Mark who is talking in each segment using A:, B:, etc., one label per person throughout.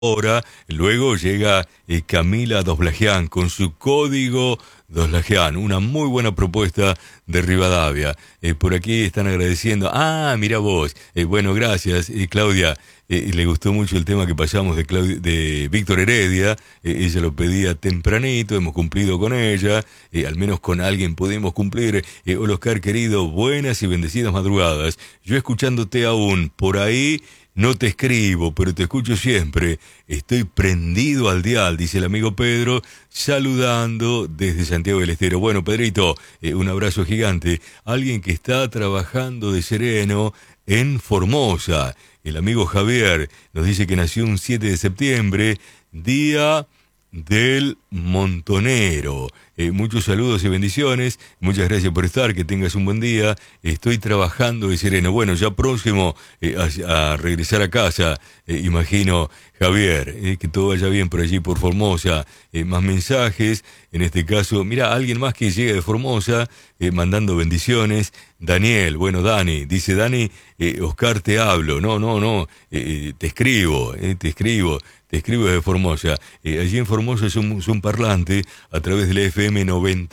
A: hora. Luego llega Camila Doslagian con su código Doslagian, una muy buena propuesta de Rivadavia. Por aquí están agradeciendo. Ah, mira vos. Bueno, gracias, Claudia. Le gustó mucho el tema que pasamos de Víctor Heredia. Ella lo pedía tempranito, hemos cumplido con ella. Al menos con alguien podemos cumplir. Hola, Oscar, querido, buenas y bendecidas madrugadas. Yo escuchándote aún por ahí. No te escribo, pero te escucho siempre. Estoy prendido al dial, dice el amigo Pedro, saludando desde Santiago del Estero. Bueno, Pedrito, un abrazo gigante. Alguien que está trabajando de sereno en Formosa. El amigo Javier nos dice que nació un 7 de septiembre, día del montonero. Muchos saludos y bendiciones. Muchas gracias por estar, que tengas un buen día. Estoy trabajando de sereno. Bueno, ya próximo a regresar a casa, imagino, Javier, que todo vaya bien por allí, por Formosa. Más mensajes, en este caso, mira, alguien más que llega de Formosa, mandando bendiciones. Daniel, bueno, Dani, dice Dani, Oscar, te hablo. No, te escribo. Te escribo desde Formosa. Allí en Formosa es un parlante a través de la FM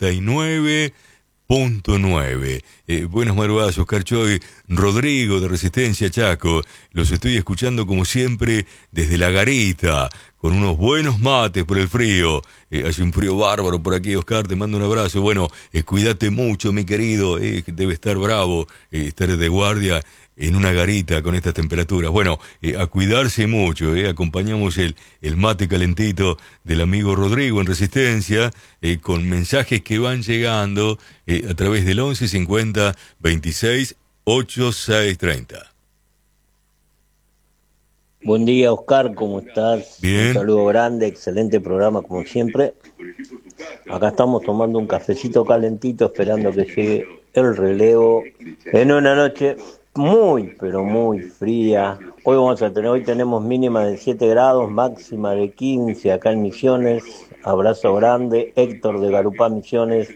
A: 99.9. Buenas madrugadas, Oscar Choy, Rodrigo de Resistencia Chaco. Los estoy escuchando como siempre desde la garita, con unos buenos mates por el frío. Hace un frío bárbaro por aquí, Oscar, te mando un abrazo. Bueno, cuídate mucho, mi querido, que debe estar bravo, estar de guardia en una garita con estas temperaturas. Bueno, a cuidarse mucho, acompañamos el mate calentito del amigo Rodrigo en Resistencia, con mensajes que van llegando a través del 11 50 26 86 30.
B: Buen día, Oscar, ¿cómo estás?
A: Bien.
B: Un saludo grande, excelente programa como siempre. Acá estamos tomando un cafecito calentito esperando que llegue el relevo en una noche muy, pero muy fría. Hoy tenemos mínima de 7 grados, máxima de 15 acá en Misiones. Abrazo grande, Héctor de Garupá Misiones.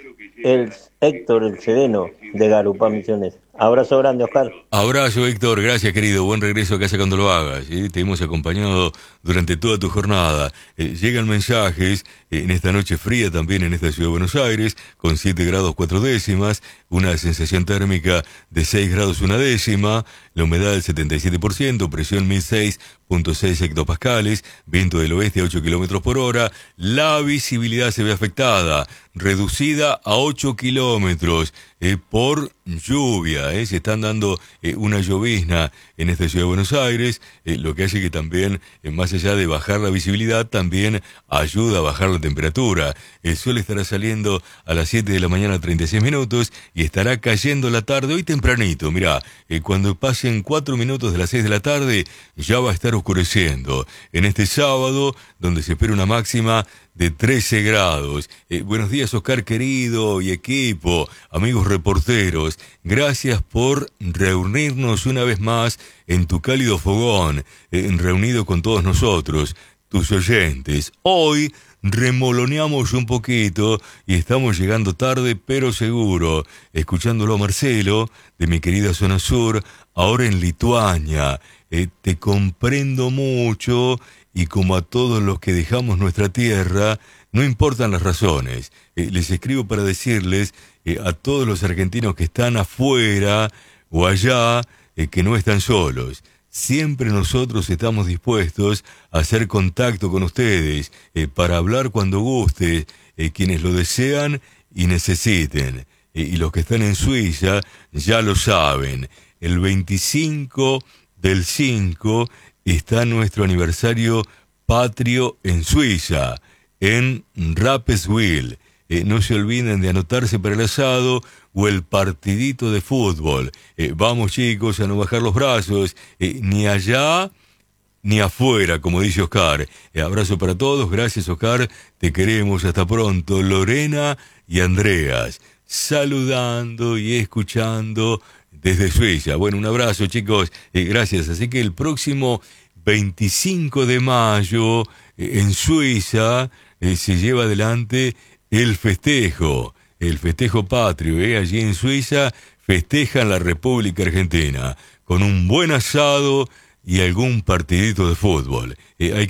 B: Héctor el Sereno de Garupá Misiones. Abrazo grande, Oscar.
A: Abrazo, Héctor, gracias, querido. Buen regreso a casa cuando lo hagas. Te hemos acompañado durante toda tu jornada. Llegan mensajes en esta noche fría también en esta ciudad de Buenos Aires, con 7 grados 4 décimas, una sensación térmica de 6 grados 1 décima, la humedad del 77%, presión 1006.6 hectopascales, viento del oeste a 8 kilómetros por hora, la visibilidad se ve afectada, reducida a 8 kilómetros por lluvia. Se están dando una llovizna en esta ciudad de Buenos Aires, lo que hace que también, más allá de bajar la visibilidad, también ayuda a bajar la temperatura. El sol estará saliendo a las 7 de la mañana 36 minutos y estará cayendo la tarde hoy tempranito. Mirá, cuando pasen 4 minutos de las 6 de la tarde ya va a estar oscureciendo. En este sábado, donde se espera una máxima de 13 grados. Buenos días, Oscar querido y equipo, amigos reporteros. Gracias por reunirnos una vez más en tu cálido fogón, reunido con todos nosotros, tus oyentes. Hoy remoloneamos un poquito y estamos llegando tarde, pero seguro, escuchándolo a Marcelo, de mi querida zona sur, ahora en Lituania. Te comprendo mucho. Y como a todos los que dejamos nuestra tierra, no importan las razones. Les escribo para decirles a todos los argentinos que están afuera o allá, que no están solos. Siempre nosotros estamos dispuestos a hacer contacto con ustedes, para hablar cuando guste, quienes lo desean y necesiten. Y los que están en Suiza ya lo saben. El 25 del 5... está nuestro aniversario patrio en Suiza, en Rapperswil. No se olviden de anotarse para el asado o el partidito de fútbol. Vamos, chicos, a no bajar los brazos, ni allá ni afuera, como dice Oscar. Abrazo para todos, gracias, Oscar, te queremos, hasta pronto. Lorena y Andreas, saludando y escuchando desde Suiza. Bueno, un abrazo, chicos, gracias. Así que el próximo 25 de mayo, en Suiza, se lleva adelante el festejo patrio. Allí en Suiza festejan la República Argentina, con un buen asado y algún partidito de fútbol. Hay